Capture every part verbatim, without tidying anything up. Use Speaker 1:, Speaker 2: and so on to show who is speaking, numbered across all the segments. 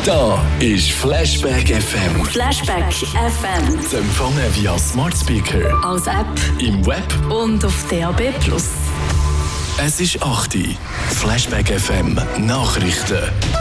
Speaker 1: Da ist Flashback F M.
Speaker 2: Flashback F M.
Speaker 1: Zu empfangen via Smart Speaker,
Speaker 2: als App
Speaker 1: im Web
Speaker 2: und auf D A B plus.
Speaker 1: Es ist acht Uhr. Flashback F M Nachrichten.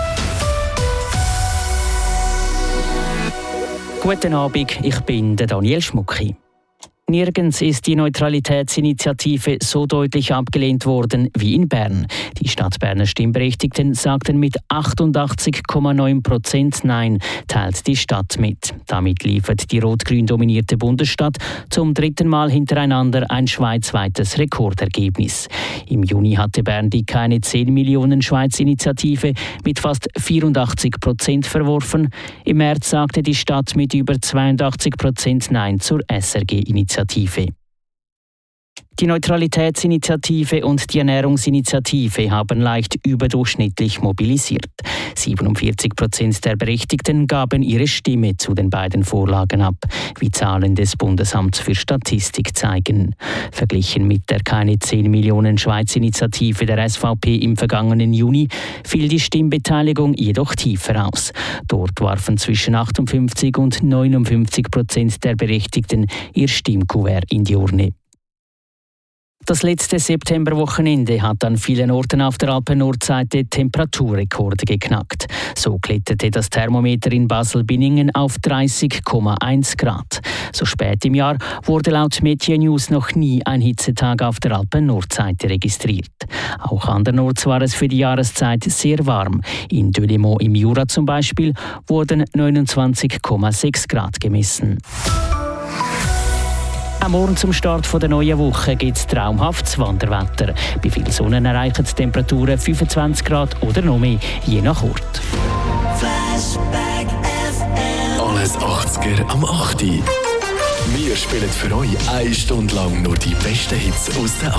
Speaker 3: Guten Abend, ich bin der Daniel Schmucki. Nirgends ist die Neutralitätsinitiative so deutlich abgelehnt worden wie in Bern. Die Stadtberner Stimmberechtigten sagten mit achtundachtzig Komma neun Prozent Nein, teilt die Stadt mit. Damit liefert die rot-grün dominierte Bundesstadt zum dritten Mal hintereinander ein schweizweites Rekordergebnis. Im Juni hatte Bern die keine zehn Millionen Schweiz-Initiative mit fast vierundachtzig Prozent verworfen. Im März sagte die Stadt mit über zweiundachtzig Prozent Nein zur S R G-Initiative. Die Neutralitätsinitiative und die Ernährungsinitiative haben leicht überdurchschnittlich mobilisiert. siebenundvierzig Prozent der Berechtigten gaben ihre Stimme zu den beiden Vorlagen ab, wie Zahlen des Bundesamts für Statistik zeigen. Verglichen mit der keine zehn Millionen Schweiz-Initiative der S V P im vergangenen Juni fiel die Stimmbeteiligung jedoch tiefer aus. Dort warfen zwischen achtundfünfzig und neunundfünfzig Prozent der Berechtigten ihr Stimmkuvert in die Urne. Das letzte Septemberwochenende hat an vielen Orten auf der Alpen-Nordseite Temperaturrekorde geknackt. So kletterte das Thermometer in Basel-Binningen auf dreißig Komma eins Grad. So spät im Jahr wurde laut Meteo News noch nie ein Hitzetag auf der Alpen-Nordseite registriert. Auch andernorts war es für die Jahreszeit sehr warm. In Delémont im Jura zum Beispiel wurden neunundzwanzig Komma sechs Grad gemessen. Am Morgen zum Start der neuen Woche gibt es traumhaftes Wanderwetter. Bei viel Sonne erreichen die Temperaturen fünfundzwanzig Grad oder noch mehr, je nach Ort.
Speaker 1: Flashback F M. Alles achtziger am acht Uhr. Wir spielen für euch eine Stunde lang nur die besten Hits aus den